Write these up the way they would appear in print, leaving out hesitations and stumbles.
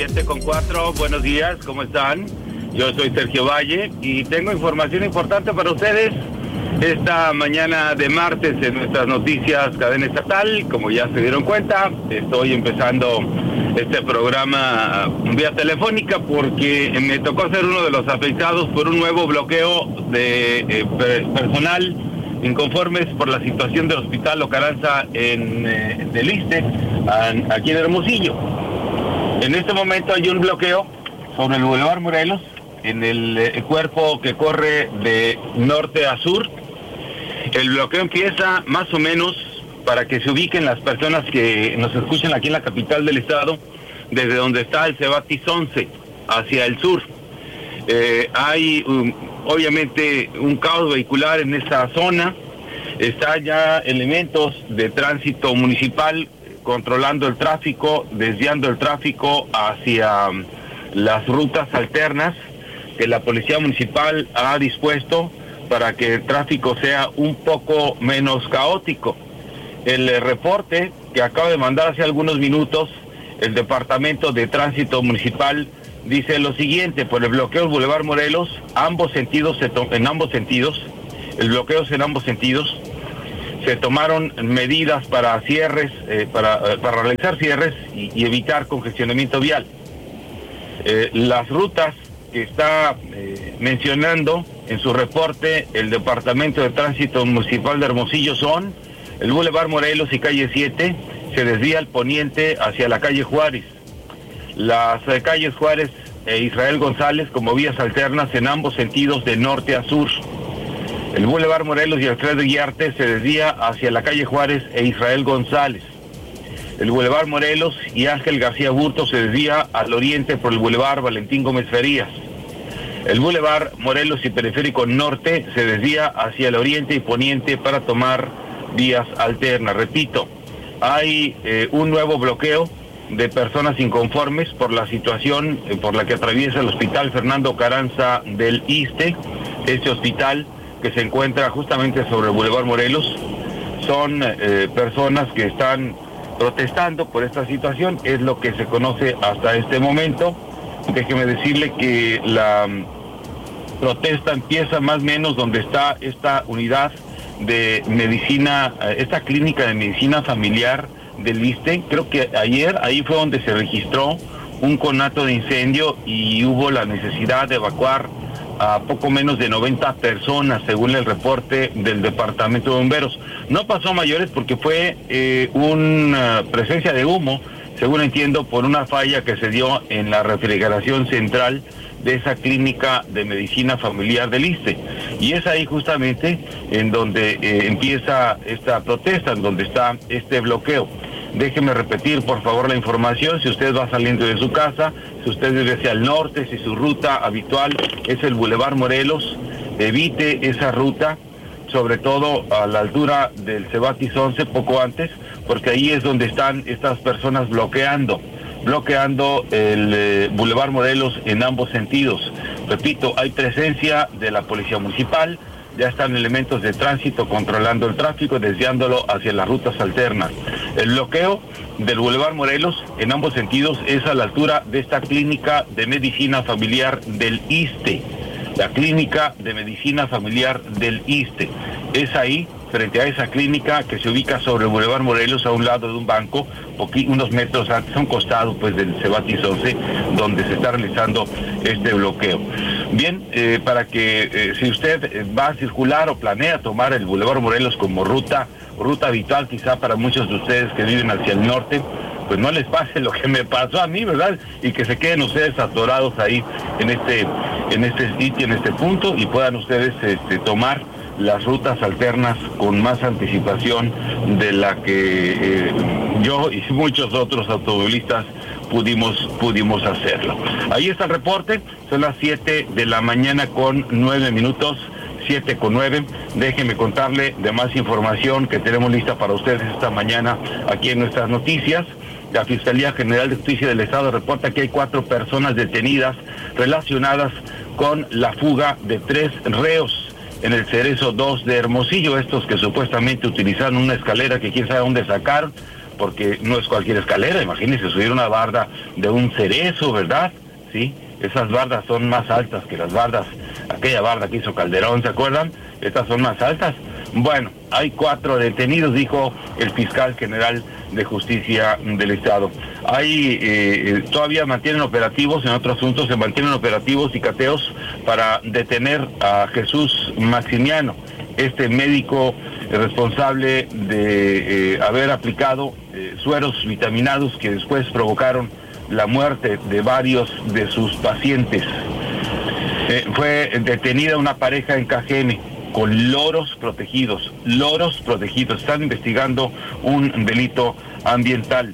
7:04, buenos días, ¿cómo están? Yo soy Sergio Valle y tengo información importante para ustedes esta mañana de martes en nuestras noticias Cadena Estatal. Como ya se dieron cuenta, estoy empezando este programa vía telefónica porque me tocó ser uno de los afectados por un nuevo bloqueo de personal inconformes por la situación del Hospital Ocaranza del ISSSTE, aquí en Hermosillo. En este momento hay un bloqueo sobre el Boulevard Morelos, en el cuerpo que corre de norte a sur. El bloqueo empieza más o menos, para que se ubiquen las personas que nos escuchan aquí en la capital del estado, desde donde está el Cebatis 11 hacia el sur. Hay obviamente un caos vehicular en esta zona. Está ya elementos de tránsito municipal controlando el tráfico, desviando el tráfico hacia las rutas alternas que la policía municipal ha dispuesto para que el tráfico sea un poco menos caótico. El reporte que acabo de mandar hace algunos minutos, el Departamento de Tránsito Municipal dice lo siguiente: por el bloqueo del Boulevard Morelos, el bloqueo es en ambos sentidos. Se tomaron medidas para cierres, para realizar cierres y evitar congestionamiento vial. Las rutas que está mencionando en su reporte el Departamento de Tránsito Municipal de Hermosillo son el Boulevard Morelos y calle 7, se desvía al poniente hacia la calle Juárez. Las calles Juárez e Israel González como vías alternas en ambos sentidos de norte a sur. El Boulevard Morelos y Alfredo Guiarte se desvía hacia la calle Juárez e Israel González. El Boulevard Morelos y Ángel García Burto se desvía al oriente por el Boulevard Valentín Gómez Farías. El Boulevard Morelos y Periférico Norte se desvía hacia el oriente y poniente para tomar vías alternas. Repito, hay un nuevo bloqueo de personas inconformes por la situación por la que atraviesa el Hospital Fernando Ocaranza del ISSSTE, este hospital que se encuentra justamente sobre el Boulevard Morelos. Son personas que están protestando por esta situación, es lo que se conoce hasta este momento. Déjeme decirle que la protesta empieza más o menos donde está esta unidad de medicina, esta clínica de medicina familiar del ISSSTE. Creo que ayer ahí fue donde se registró un conato de incendio y hubo la necesidad de evacuar a poco menos de 90 personas, según el reporte del Departamento de Bomberos. No pasó a mayores porque fue una presencia de humo, según entiendo, por una falla que se dio en la refrigeración central de esa clínica de medicina familiar del ISSSTE. Y es ahí justamente en donde empieza esta protesta, en donde está este bloqueo. Déjeme repetir, por favor, la información. Si usted va saliendo de su casa, si usted vive hacia el norte, si su ruta habitual es el Boulevard Morelos, evite esa ruta, sobre todo a la altura del Cebatis 11, poco antes, porque ahí es donde están estas personas bloqueando el Boulevard Morelos en ambos sentidos. Repito, hay presencia de la Policía Municipal, ya están elementos de tránsito controlando el tráfico, desviándolo hacia las rutas alternas. El bloqueo del Boulevard Morelos en ambos sentidos es a la altura de esta clínica de medicina familiar del ISSSTE. La clínica de medicina familiar del ISSSTE. Es ahí, frente a esa clínica que se ubica sobre el Boulevard Morelos, a un lado de un banco, unos metros antes, a un costado pues del Cebatis 11, donde se está realizando este bloqueo. Bien, para que si usted va a circular o planea tomar el Boulevard Morelos como ruta habitual, quizá para muchos de ustedes que viven hacia el norte, pues no les pase lo que me pasó a mí, ¿verdad? Y que se queden ustedes atorados ahí en este sitio, en este punto, y puedan ustedes tomar las rutas alternas con más anticipación de la que yo y muchos otros automovilistas pudimos hacerlo. Ahí está el reporte, son las 7 de la mañana con 9 minutos, 7:09. Déjenme contarle de más información que tenemos lista para ustedes esta mañana aquí en nuestras noticias. La Fiscalía General de Justicia del Estado reporta que hay 4 personas detenidas relacionadas con la fuga de 3 reos en el Cerezo 2 de Hermosillo, estos que supuestamente utilizaron una escalera que quién sabe dónde sacaron porque no es cualquier escalera. Imagínense subir una barda de un cerezo, ¿verdad? Sí, esas bardas son más altas que las bardas, aquella barda que hizo Calderón, ¿se acuerdan? Estas son más altas. Bueno, hay 4 detenidos, dijo el fiscal general de justicia del estado. Todavía mantienen operativos, en otro asunto se mantienen operativos y cateos para detener a Jesús Maximiano, este médico responsable de haber aplicado sueros vitaminados que después provocaron la muerte de varios de sus pacientes. Fue detenida una pareja en Cajeme con loros protegidos. Están investigando un delito ambiental.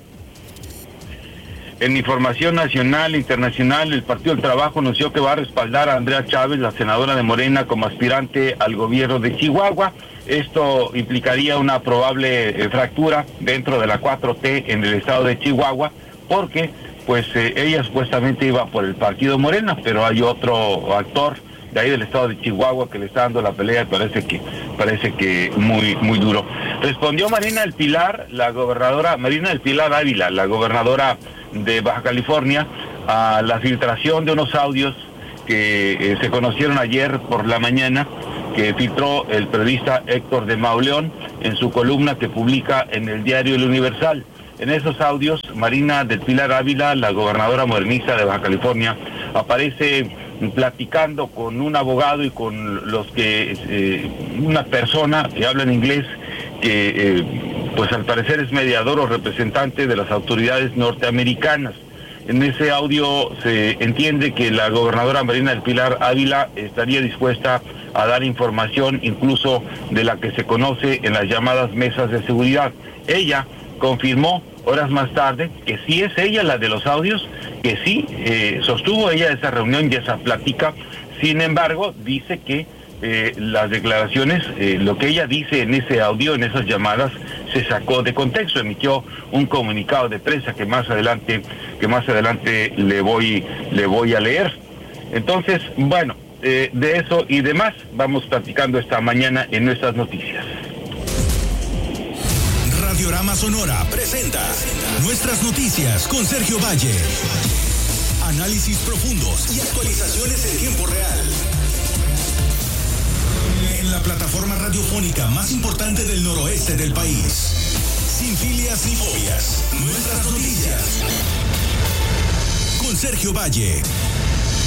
En información nacional e internacional, el Partido del Trabajo anunció que va a respaldar a Andrea Chávez, la senadora de Morena, como aspirante al gobierno de Chihuahua. Esto implicaría una probable fractura dentro de la 4T en el estado de Chihuahua, porque ella supuestamente iba por el partido Morena, pero hay otro actor de ahí del estado de Chihuahua que le está dando la pelea y parece que muy duro. Respondió Marina del Pilar Ávila, la gobernadora de Baja California, a la filtración de unos audios que se conocieron ayer por la mañana, que filtró el periodista Héctor de Mauleón en su columna que publica en el diario El Universal. En esos audios, Marina del Pilar Ávila, la gobernadora modernista de Baja California, aparece platicando con un abogado y con una persona que habla en inglés, que al parecer es mediador o representante de las autoridades norteamericanas. En ese audio se entiende que la gobernadora Marina del Pilar Ávila estaría dispuesta a dar información incluso de la que se conoce en las llamadas mesas de seguridad. Ella confirmó horas más tarde que sí es ella la de los audios, que sí sostuvo ella esa reunión y esa plática. Sin embargo, dice que las declaraciones, lo que ella dice en ese audio, en esas llamadas, se sacó de contexto. Emitió un comunicado de prensa que más adelante le voy a leer. Entonces, bueno, de eso y demás vamos platicando esta mañana en nuestras noticias. Radiorama Sonora presenta Nuestras Noticias con Sergio Valle. Análisis profundos y actualizaciones en tiempo real. En la plataforma radiofónica más importante del noroeste del país. Sin filias ni fobias. Nuestras Noticias. Con Sergio Valle.